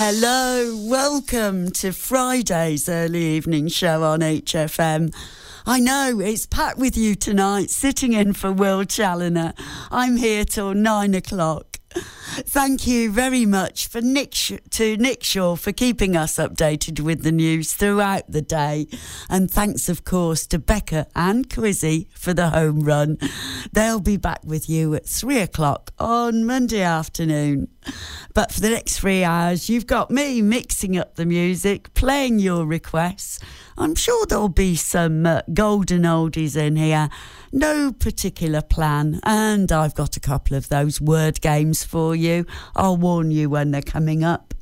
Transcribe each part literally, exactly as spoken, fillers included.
Hello, welcome to Friday's early evening show on H F M. I know, it's Pat with you tonight, sitting in for Will Challoner. I'm here till nine o'clock. Thank you very much for Nick Sh- to Nick Shaw for keeping us updated with the news throughout the day. And thanks, of course, to Becca and Quizzy for the home run. They'll be back with you at three o'clock on Monday afternoon. But for the next three hours, you've got me mixing up the music, playing your requests. I'm sure there'll be some uh, golden oldies in here. No particular plan, and I've got a couple of those word games for you. I'll warn you when they're coming up.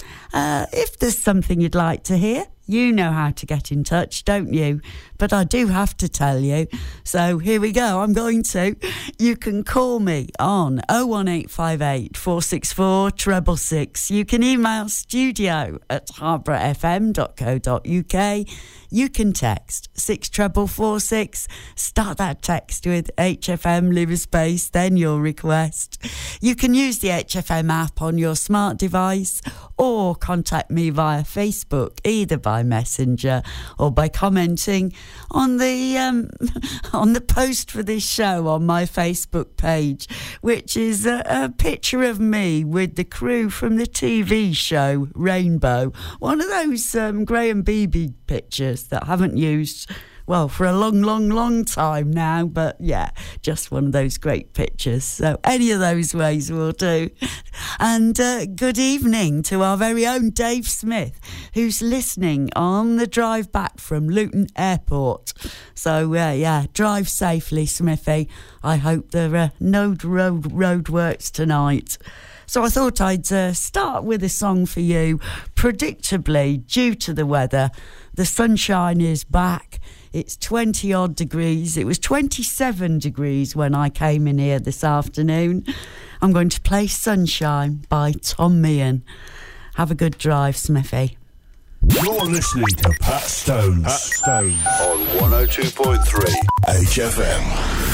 Uh, if there's something you'd like to hear, you know how to get in touch, don't you? But I do have to tell you. So here we go. I'm going to. You can call me on oh one eight five eight, four six four, six six six. You can email studio at harborough f m dot co dot u k. You can text six four four four six. Start that text with H F M, leave a space, then your request. You can use the H F M app on your smart device or contact me via Facebook, either by messenger or by commenting on the um, on the post for this show on my Facebook page, which is a, a picture of me with the crew from the T V show Rainbow. One of those um, Graham Beebe pictures that I haven't used, well, for a long, long, long time now. But yeah, just one of those great pictures. So any of those ways will do. And uh, good evening to our very own Dave Smith, who's listening on the drive back from Luton Airport. So uh, yeah, drive safely, Smithy. I hope there are no road roadworks tonight. So I thought I'd uh, start with a song for you. Predictably, due to the weather, the sunshine is back. It's twenty odd degrees. It was twenty-seven degrees when I came in here this afternoon. I'm going to play Sunshine by Tom Meehan. Have a good drive, Smithy. You're listening to Pat Stones. Pat Stones on one oh two point three H F M.